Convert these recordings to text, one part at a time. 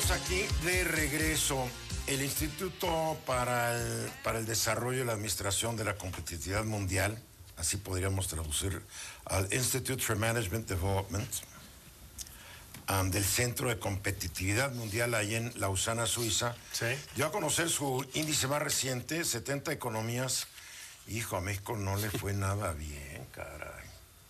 Estamos aquí de regreso. El Instituto para el Desarrollo y la Administración de la Competitividad Mundial, así podríamos traducir al Institute for Management Development, del Centro de Competitividad Mundial ahí en Lausana, Suiza, sí, dio a conocer su índice más reciente, 70 economías. Hijo, a México no le fue nada bien, caray.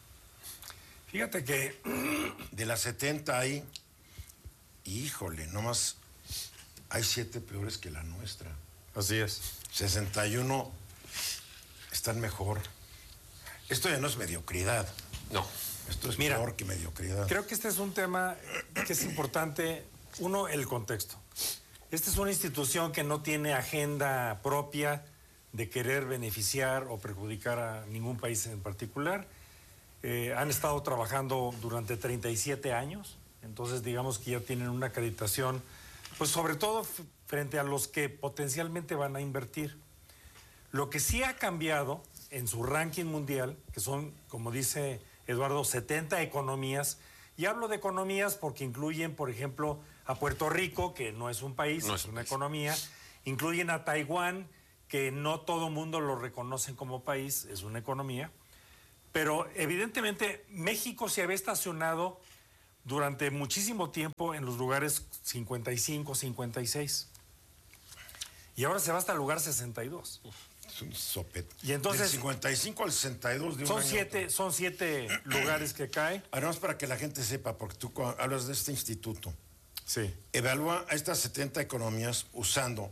Fíjate que de las 70 hay, híjole, nomás hay 7 peores que la nuestra. Así es. 61 están mejor. Esto ya no es mediocridad. No. Esto es peor que mediocridad. Creo que este es un tema que es importante. Uno, el contexto. Esta es una institución que no tiene agenda propia de querer beneficiar o perjudicar a ningún país en particular. Han estado trabajando durante 37 años, entonces digamos que ya tienen una acreditación, pues sobre todo frente a los que potencialmente van a invertir. Lo que sí ha cambiado en su ranking mundial, que son, como dice Eduardo, 70 economías, y hablo de economías porque incluyen, por ejemplo, a Puerto Rico, que no es un país, no es una economía, incluyen a Taiwán, que no todo mundo lo reconoce como país, es una economía, pero evidentemente México se había estacionado durante muchísimo tiempo en los lugares 55, 56, y ahora se va hasta el lugar 62. Es un sopete. Y entonces, del 55 al 62 de un año. Son siete lugares que cae. Además, para que la gente sepa, porque tú hablas de este instituto. Sí. Evalúa a estas 70 economías usando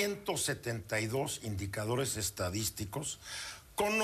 172 indicadores estadísticos con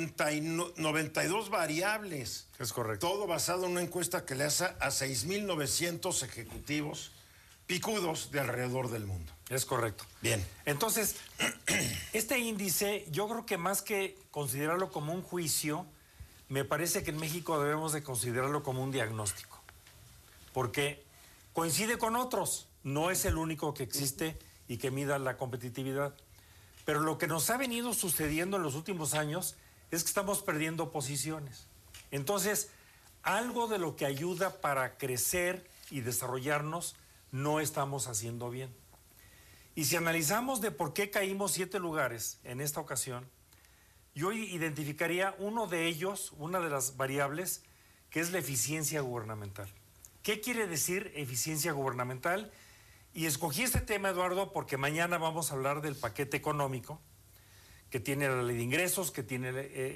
92 variables. Es correcto. Todo basado en una encuesta que le hace a 6,900 ejecutivos picudos de alrededor del mundo. Es correcto. Bien. Entonces, este índice, yo creo que más que considerarlo como un juicio, me parece que en México debemos de considerarlo como un diagnóstico. Porque coincide con otros, no es el único que existe y que mida la competitividad. Pero lo que nos ha venido sucediendo en los últimos años es que estamos perdiendo posiciones. Entonces, algo de lo que ayuda para crecer y desarrollarnos no estamos haciendo bien. Y si analizamos de por qué caímos 7 lugares en esta ocasión, yo identificaría uno de ellos, una de las variables, que es la eficiencia gubernamental. ¿Qué quiere decir eficiencia gubernamental? Y escogí este tema, Eduardo, porque mañana vamos a hablar del paquete económico, que tiene la ley de ingresos, que tiene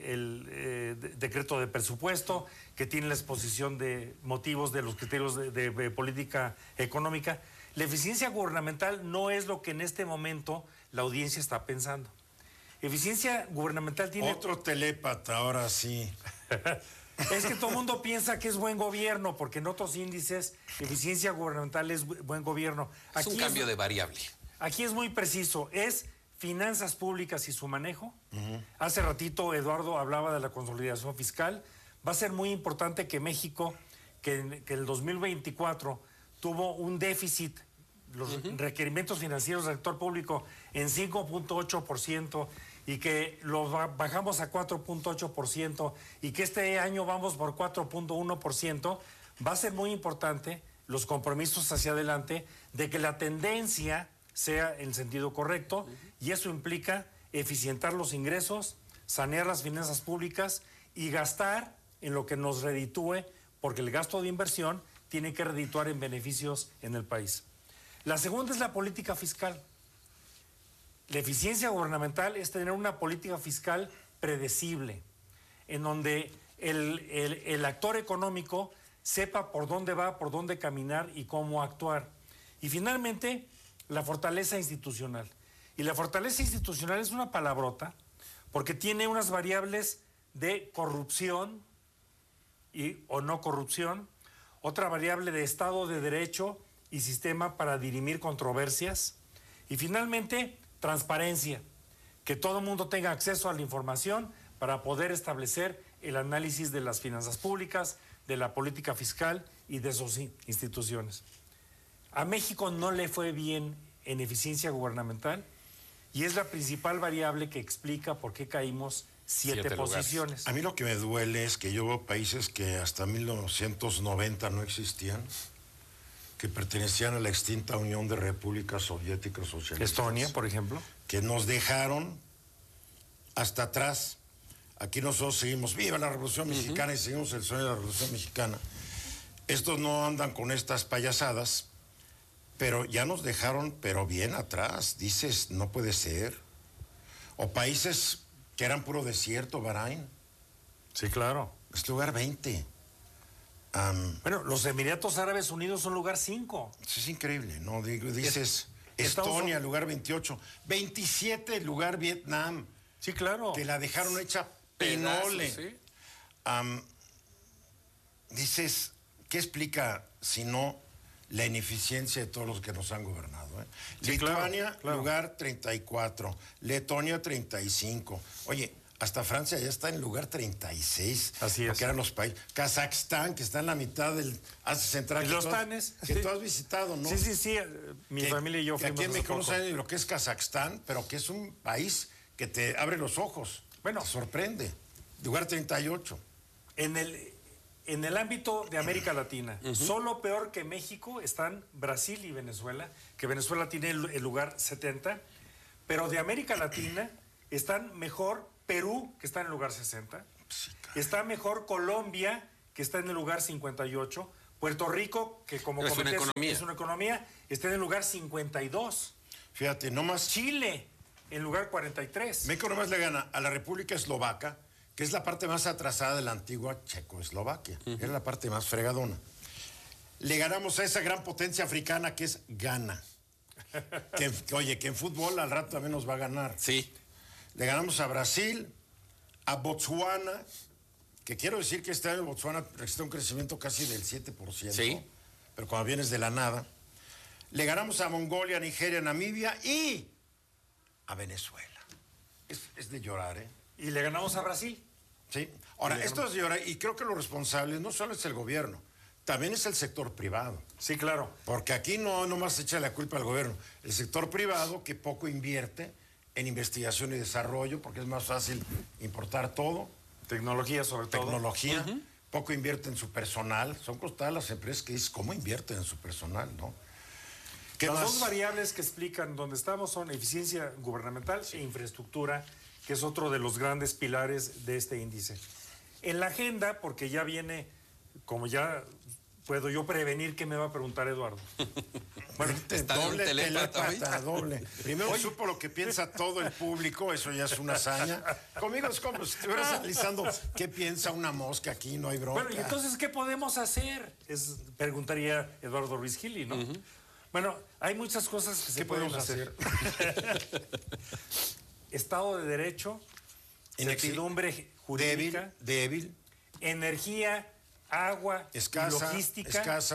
el decreto de presupuesto, que tiene la exposición de motivos de los criterios de política económica. La eficiencia gubernamental no es lo que en este momento la audiencia está pensando. Eficiencia gubernamental tiene... Otro telépata, ahora sí. Es que todo el mundo piensa que es buen gobierno, porque en otros índices eficiencia gubernamental es buen gobierno. Aquí es un cambio de variable. Aquí es muy preciso, es finanzas públicas y su manejo. Hace ratito Eduardo hablaba de la consolidación fiscal. Va a ser muy importante que México, que el 2024 tuvo un déficit, los requerimientos financieros del sector público en 5.8%, y que lo bajamos a 4.8%, y que este año vamos por 4.1%, va a ser muy importante los compromisos hacia adelante de que la tendencia sea en sentido correcto, y eso implica eficientar los ingresos, sanear las finanzas públicas y gastar en lo que nos reditúe, porque el gasto de inversión tiene que redituar en beneficios en el país. La segunda es la política fiscal. La eficiencia gubernamental es tener una política fiscal predecible, en donde el actor económico sepa por dónde va, por dónde caminar y cómo actuar. Y finalmente, la fortaleza institucional. Y la fortaleza institucional es una palabrota, porque tiene unas variables de corrupción o no corrupción, otra variable de Estado de Derecho y sistema para dirimir controversias, y finalmente transparencia, que todo el mundo tenga acceso a la información para poder establecer el análisis de las finanzas públicas, de la política fiscal y de sus instituciones. A México no le fue bien en eficiencia gubernamental, y es la principal variable que explica por qué caímos 7 posiciones. A mí lo que me duele es que yo veo países que hasta 1990 no existían, que pertenecían a la extinta Unión de Repúblicas Soviéticas Socialistas. Estonia, por ejemplo. Que nos dejaron hasta atrás. Aquí nosotros seguimos, viva la Revolución Mexicana, y seguimos el sueño de la Revolución Mexicana. Estos no andan con estas payasadas, pero ya nos dejaron, pero bien atrás. Dices, no puede ser. O países que eran puro desierto, Bahrein. Sí, claro. Es lugar 20. Bueno, los Emiratos Árabes Unidos son lugar 5. Eso es increíble, ¿no? Dices, Estonia, lugar 28. 27, lugar Vietnam. Sí, claro. Que la dejaron hecha pinole. ¿Sí? Dices, ¿qué explica si no la ineficiencia de todos los que nos han gobernado? Sí, Lituania, claro. lugar 34. Letonia, 35. Oye, hasta Francia ya está en lugar 36. Así es. Porque eran los países. Kazajstán, que está en la mitad del Asia Central. Y los tanes. Que tú has visitado, ¿no? Sí. Mi familia y yo que fuimos aquí en hace México no poco. saben ni lo que es Kazajstán, pero que es un país que te abre los ojos. Bueno. Te sorprende. Lugar 38. En el ámbito de América Latina, solo peor que México están Brasil y Venezuela, que Venezuela tiene el lugar 70, pero de América Latina están mejor Perú, que está en el lugar 60, está mejor Colombia, que está en el lugar 58, Puerto Rico, que como es comenté, una economía. es una economía, está en el lugar 52, Fíjate, nomás Chile, en lugar 43. México nomás le gana a la República Eslovaca, que es la parte más atrasada de la antigua Checoslovaquia. Era la parte más fregadona. Le ganamos a esa gran potencia africana que es Ghana. Oye, que en fútbol al rato también nos va a ganar. Sí. Le ganamos a Brasil, a Botswana, que quiero decir que este año Botswana registra un crecimiento casi del 7%. Sí. Pero cuando vienes de la nada. Le ganamos a Mongolia, Nigeria, Namibia y a Venezuela. Es de llorar, ¿eh? Y le ganamos a Brasil. Sí. Ahora, esto es de llorar, y creo que lo responsable no solo es el gobierno, también es el sector privado. Sí, claro. Porque aquí no nomás se echa la culpa al gobierno. El sector privado que poco invierte en investigación y desarrollo, porque es más fácil importar todo. Tecnología sobre todo. Tecnología. Poco invierte en su personal. Son costadas las empresas que dicen cómo invierten en su personal, ¿no? ¿Qué Las más? dos variables que explican dónde estamos son eficiencia gubernamental e infraestructura, que es otro de los grandes pilares de este índice. En la agenda, porque ya viene, como ya puedo yo prevenir qué me va a preguntar Eduardo. Bueno, Está de un doble telépata hoy. telépata, doble. Primero supo lo que piensa todo el público, eso ya es una hazaña. Conmigo es como si estuvieras analizando qué piensa una mosca aquí, no hay bronca. Bueno, y entonces, ¿qué podemos hacer? Preguntaría Eduardo Ruiz Gili, ¿no? Bueno, hay muchas cosas que se ¿Qué pueden podemos hacer. Estado de Derecho, certidumbre jurídica, débil, energía, agua, escasa, y logística.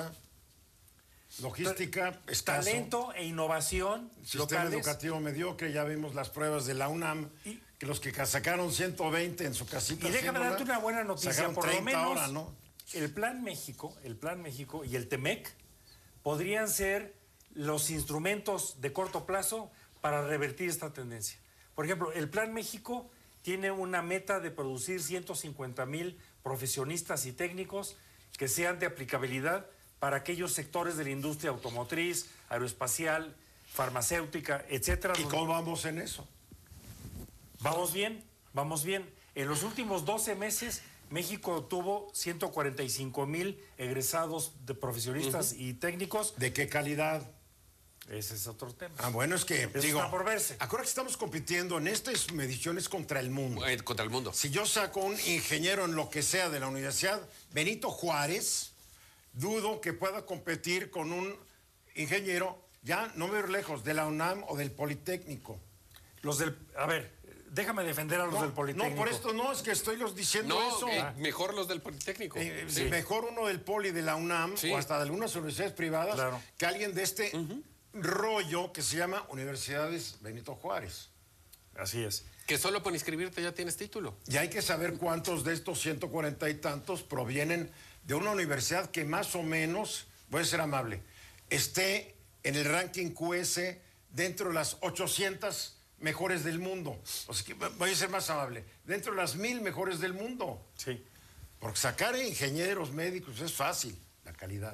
Logística, escaso. Talento e innovación Sistema locales. educativo mediocre, ya vimos las pruebas de la UNAM, que los que sacaron 120 en su casita. Y déjame darte una buena noticia, sacaron por lo 30 menos ahora, ¿no? el Plan México y el TEMEC podrían ser los instrumentos de corto plazo para revertir esta tendencia. Por ejemplo, el Plan México tiene una meta de producir 150,000 profesionistas y técnicos que sean de aplicabilidad para aquellos sectores de la industria automotriz, aeroespacial, farmacéutica, etcétera. ¿Y cómo vamos en eso? Vamos bien, vamos bien. En los últimos 12 meses, México tuvo 145,000 egresados de profesionistas y técnicos. ¿De qué calidad? Ese es otro tema. Ah, bueno, es que, Eso digo, está por verse. acuérdate que estamos compitiendo en estas mediciones contra el mundo. Contra el mundo. Si yo saco un ingeniero en lo que sea de la Universidad Benito Juárez, dudo que pueda competir con un ingeniero, ya no me voy lejos, de la UNAM o del Politécnico. A ver, déjame defender a los del Politécnico. No, por esto no, es que estoy diciendo No, eso. mejor los del Politécnico. Sí. Mejor uno del Poli de la UNAM Sí. o hasta de algunas universidades privadas Claro. que alguien de este rollo que se llama Universidades Benito Juárez. Así es. Que solo por inscribirte ya tienes título. Y hay que saber cuántos de estos 140 y tantos provienen de una universidad que más o menos, voy a ser amable, esté en el ranking QS dentro de las 800 mejores del mundo. O sea, que voy a ser más amable, dentro de las 1000 mejores del mundo. Sí. Porque sacar ingenieros médicos es fácil, la calidad.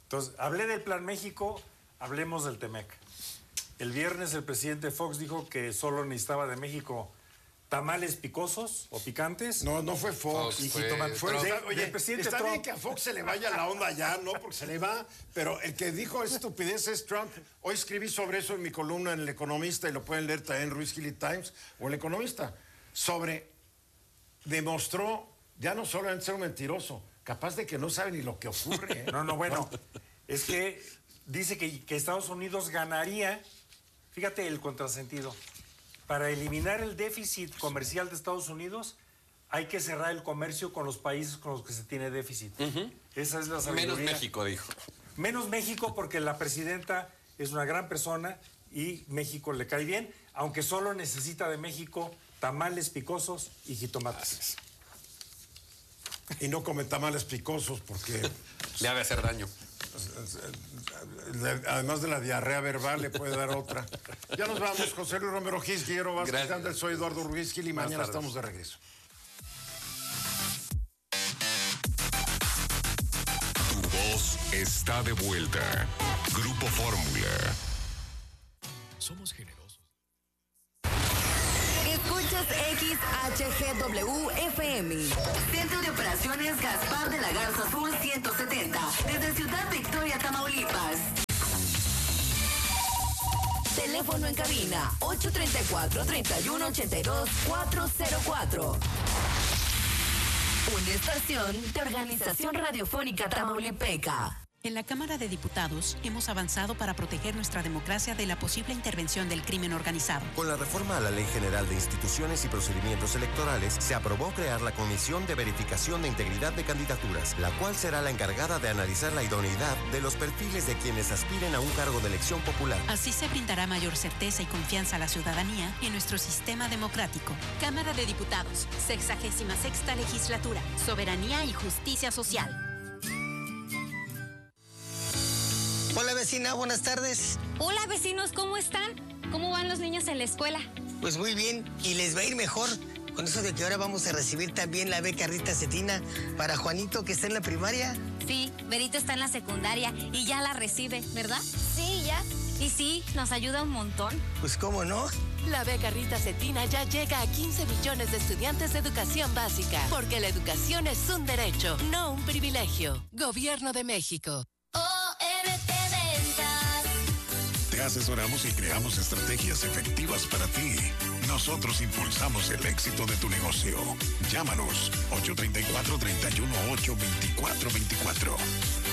Entonces, hablé del Plan México, hablemos del TEMEC. El viernes el presidente Fox dijo que solo necesitaba de México tamales picosos o picantes. No fue Fox. Fox, Y fue jitomate. Oye, el presidente está Trump. bien que a Fox se le vaya la onda ya, ¿no? Porque se le va. Pero el que dijo esa estupidez es Trump. Hoy escribí sobre eso en mi columna en El Economista y lo pueden leer también en Ruiz Gili Times o El Economista. Demostró ya no solamente ser un mentiroso, capaz de que no sabe ni lo que ocurre. No, bueno. Es que dice que Estados Unidos ganaría, fíjate el contrasentido. Para eliminar el déficit comercial de Estados Unidos, hay que cerrar el comercio con los países con los que se tiene déficit. Esa es la sabiduría. Menos México, dijo. Menos México porque la presidenta es una gran persona y México le cae bien, aunque solo necesita de México tamales picosos y jitomates. Y no come tamales picosos porque... Le ha de hacer daño. Además de la diarrea verbal, le puede dar otra. Ya nos vamos, José Luis Romero Gil, Guillermo Vázquez Gández, soy Eduardo Ruiz Gil y mañana estamos de regreso. Tu voz está de vuelta. Grupo Fórmula. Somos generosos. Escuchas XHGW-FM. Centro de Operaciones Gaspar de la Garza Sur 170. Desde Ciudad Victoria, Tamaulipas. Teléfono en cabina 834-3182-404. Una estación de Organización Radiofónica Tamaulipeca. En la Cámara de Diputados hemos avanzado para proteger nuestra democracia de la posible intervención del crimen organizado. Con la reforma a la Ley General de Instituciones y Procedimientos Electorales, se aprobó crear la Comisión de Verificación de Integridad de Candidaturas, la cual será la encargada de analizar la idoneidad de los perfiles de quienes aspiren a un cargo de elección popular. Así se brindará mayor certeza y confianza a la ciudadanía en nuestro sistema democrático. Cámara de Diputados, 66ª Legislatura, Soberanía y Justicia Social. Hola vecina, buenas tardes. Hola vecinos, ¿cómo están? ¿Cómo van los niños en la escuela? Pues muy bien, y les va a ir mejor con eso de que ahora vamos a recibir también la beca Rita Cetina para Juanito, que está en la primaria. Sí, Berito está en la secundaria y ya la recibe, ¿verdad? Sí, ya. Y sí, nos ayuda un montón. Pues cómo no. La beca Rita Cetina ya llega a 15 millones de estudiantes de educación básica, porque la educación es un derecho, no un privilegio. Gobierno de México. Te asesoramos y creamos estrategias efectivas para ti. Nosotros impulsamos el éxito de tu negocio. Llámanos 834-318-2424.